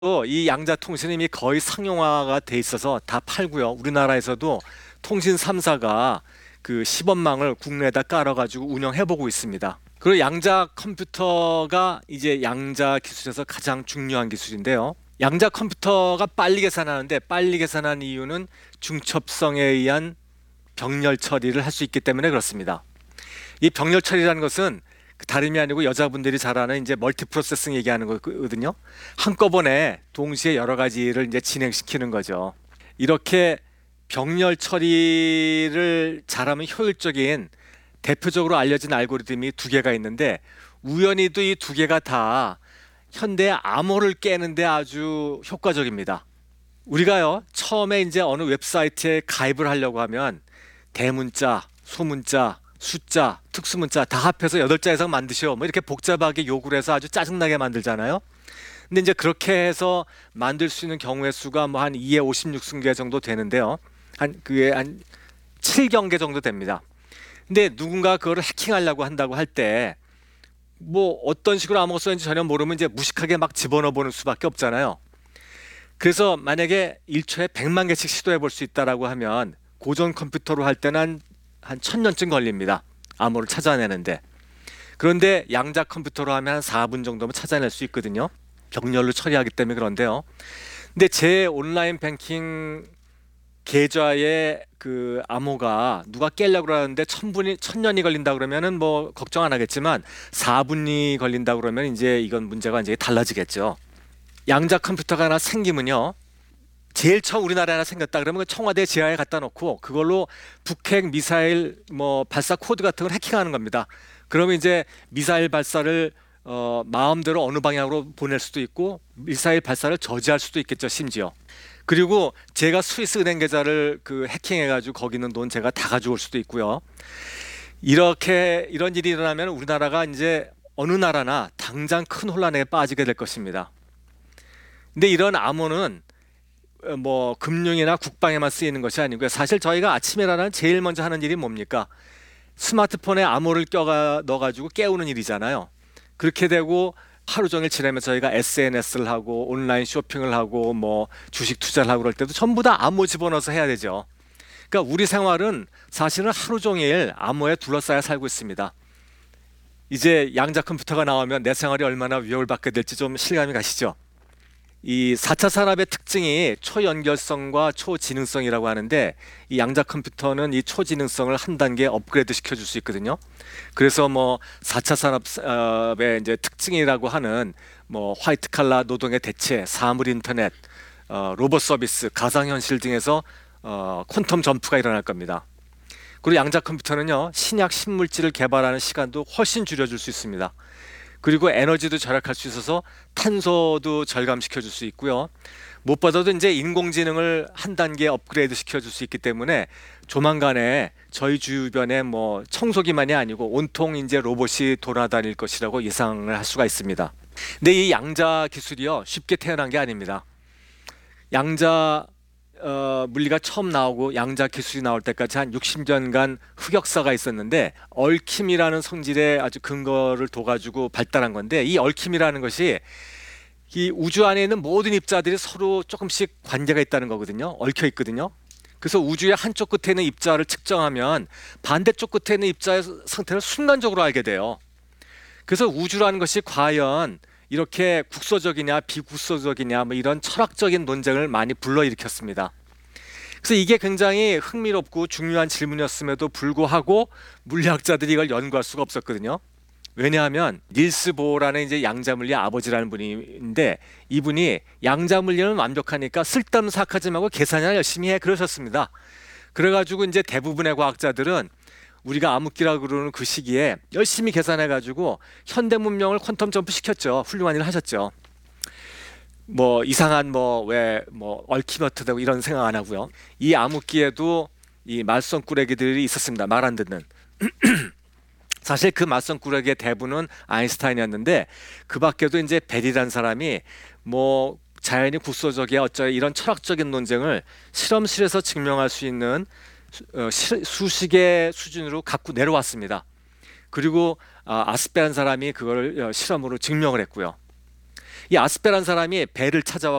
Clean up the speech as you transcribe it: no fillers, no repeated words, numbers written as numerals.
이 양자통신이 이미 거의 상용화가 돼 있어서 다 팔고요. 우리나라에서도 통신 3사가 그 시범망을 국내에다 깔아가지고 운영해보고 있습니다. 그리고 양자 컴퓨터가 이제 양자 기술에서 가장 중요한 기술인데요. 양자 컴퓨터가 빨리 계산하는데 빨리 계산하는 이유는 중첩성에 의한 병렬 처리를 할 수 있기 때문에 그렇습니다. 이 병렬 처리라는 것은 다름이 아니고 여자분들이 잘 아는 이제 멀티 프로세싱 얘기하는 거거든요. 한꺼번에 동시에 여러 가지를 이제 진행시키는 거죠. 이렇게 병렬 처리를 잘하면 효율적인 대표적으로 알려진 알고리즘이 두 개가 있는데 우연히도 이 두 개가 다 현대 암호를 깨는데 아주 효과적입니다. 우리가요, 처음에 이제 어느 웹사이트에 가입을 하려고 하면 대문자, 소문자, 숫자, 특수문자 다 합해서 8자 이상 만드시오. 뭐 이렇게 복잡하게 요구를 해서 아주 짜증나게 만들잖아요. 근데 이제 그렇게 해서 만들 수 있는 경우의 수가 뭐 한 2에 56승계 정도 되는데요. 그게 한 7경계 정도 됩니다. 근데 누군가 그거를 해킹하려고 한다고 할 때 뭐 어떤 식으로 암호가 써있는지 전혀 모르면 이제 무식하게 막 집어넣어 보는 수밖에 없잖아요. 그래서 만약에 1초에 100만 개씩 시도해 볼 수 있다라고 하면 고전 컴퓨터로 할 때는 한 1000년쯤 걸립니다. 암호를 찾아내는데. 그런데 양자 컴퓨터로 하면 한 4분 정도면 찾아낼 수 있거든요. 병렬로 처리하기 때문에 그런데요. 근데 제 온라인 뱅킹 계좌의 그 암호가 누가 깨려고 그러는데 1000년이 걸린다 그러면은 뭐 걱정 안 하겠지만 4분이 걸린다 그러면 이제 이건 문제가 이제 달라지겠죠. 양자 컴퓨터가 하나 생기면요. 제일 처음 우리나라에 하나 생겼다 그러면 그 청와대 지하에 갖다 놓고 그걸로 북핵 미사일 뭐 발사 코드 같은 걸 해킹하는 겁니다. 그러면 이제 미사일 발사를 마음대로 어느 방향으로 보낼 수도 있고 미사일 발사를 저지할 수도 있겠죠, 심지어. 그리고 제가 스위스 은행 계좌를 그 해킹해가지고 거기 있는 돈 제가 다 가져올 수도 있고요. 이렇게 이런 일이 일어나면 우리나라가 이제 어느 나라나 당장 큰 혼란에 빠지게 될 것입니다. 근데 이런 암호는 뭐 금융이나 국방에만 쓰이는 것이 아니고요. 사실 저희가 아침에 일어나면 제일 먼저 하는 일이 뭡니까? 스마트폰에 암호를 넣어가지고 깨우는 일이잖아요. 그렇게 되고 하루 종일 지내면서 저희가 SNS를 하고 온라인 쇼핑을 하고 뭐 주식 투자를 하고 그럴 때도 전부 다 암호 집어넣어서 해야 되죠. 그러니까 우리 생활은 사실은 하루 종일 암호에 둘러싸여 살고 있습니다. 이제 양자 컴퓨터가 나오면 내 생활이 얼마나 위협을 받게 될지 좀 실감이 가시죠? 이 4차 산업의 특징이 초연결성과 초지능성이라고 하는데 이 양자 컴퓨터는 이 초지능성을 한 단계 업그레이드 시켜줄 수 있거든요. 그래서 뭐 4차 산업의 이제 특징이라고 하는 뭐 화이트 칼라 노동의 대체, 사물 인터넷, 로봇 서비스, 가상현실 등에서 퀀텀 점프가 일어날 겁니다. 그리고 양자 컴퓨터는요, 신약 신물질을 개발하는 시간도 훨씬 줄여줄 수 있습니다. 그리고 에너지도 절약할 수 있어서 탄소도 절감시켜 줄 수 있고요. 무엇보다도 이제 인공지능을 한 단계 업그레이드 시켜 줄 수 있기 때문에 조만간에 저희 주변에 뭐 청소기만이 아니고 온통 이제 로봇이 돌아다닐 것이라고 예상을 할 수가 있습니다. 근데 이 양자 기술이요, 쉽게 태어난 게 아닙니다. 양자 물리가 처음 나오고 양자 기술이 나올 때까지 한 60년간 흑역사가 있었는데 얽힘이라는 성질에 아주 근거를 둬가지고 발달한 건데 이 얽힘이라는 것이 이 우주 안에 있는 모든 입자들이 서로 조금씩 관계가 있다는 거거든요. 얽혀 있거든요. 그래서 우주의 한쪽 끝에 있는 입자를 측정하면 반대쪽 끝에 있는 입자의 상태를 순간적으로 알게 돼요. 그래서 우주라는 것이 과연 이렇게 국소적이냐 비국소적이냐 뭐 이런 철학적인 논쟁을 많이 불러일으켰습니다. 그래서 이게 굉장히 흥미롭고 중요한 질문이었음에도 불구하고 물리학자들이 이걸 연구할 수가 없었거든요. 왜냐하면 닐스 보어라는 이제 양자물리 아버지라는 분인데 이분이 양자물리는 완벽하니까 쓸데없는 사악하지 말고 계산이나 열심히 해 그러셨습니다. 그래가지고 이제 대부분의 과학자들은 우리가 암흑기라고 그러는 그 시기에 열심히 계산해가지고 현대 문명을 퀀텀 점프 시켰죠. 훌륭한 일을 하셨죠. 뭐 이상한 뭐 왜 뭐 얽히면 되고 이런 생각 안 하고요. 이 암흑기에도 이 말썽꾸러기들이 있었습니다. 말 안 듣는. 사실 그 말썽꾸러기의 대부는 아인슈타인이었는데 그 밖에도 이제 벨이라는 사람이 뭐 자연이 국소적이야 어쩌 이런 철학적인 논쟁을 실험실에서 증명할 수 있는 수식의 수준으로 갖고 내려왔습니다. 그리고 아스페라는 사람이 그걸 실험으로 증명을 했고요. 이 아스페라는 사람이 배를 찾아와